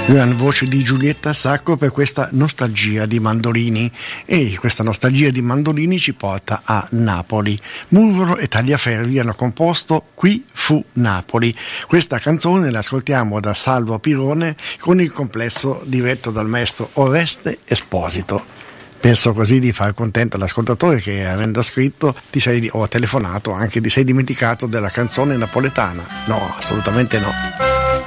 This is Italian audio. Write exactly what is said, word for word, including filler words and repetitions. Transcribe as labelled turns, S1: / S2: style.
S1: Gran voce di Giulietta Sacco per questa nostalgia di mandolini, e questa nostalgia di mandolini ci porta a Napoli. Murvolo e Tagliaferri hanno composto Qui fu Napoli. Questa canzone la ascoltiamo da Salvo Pirone con il complesso diretto dal maestro Oreste Esposito. Penso così di far contento l'ascoltatore che, avendo scritto ti sei, o telefonato anche, ti sei dimenticato della canzone napoletana. No, assolutamente no.